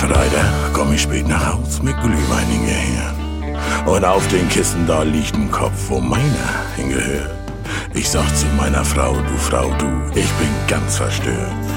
Freitag komm ich spät nach Haus mit Glühwein hingehört. Und auf den Kissen da liegt ein Kopf, wo meiner hingehört. Ich sag zu meiner Frau, du, ich bin ganz verstört.